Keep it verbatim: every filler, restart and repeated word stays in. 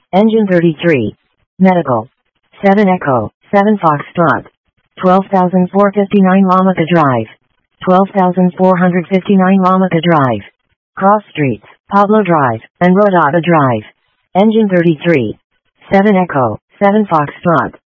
Engine thirty-three. Medical. seven Echo, seven Foxtrot. twelve thousand four hundred fifty-nine Lamaca Drive. twelve thousand four hundred fifty-nine Lamaca Drive. Cross Streets, Pablo Drive, and Rodada Drive. Engine thirty-three. seven Echo, seven Foxtrot.